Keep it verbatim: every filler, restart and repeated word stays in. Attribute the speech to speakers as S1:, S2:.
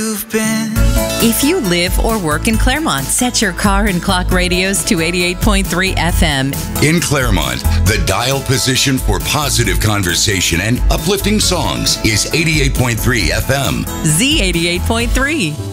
S1: You've been.
S2: If you live or work in Claremont, set your car and clock radios to eighty-eight point three F M.
S3: In Claremont, the dial position for positive conversation and uplifting songs is eighty-eight point three F M.
S2: Z eighty-eight point three.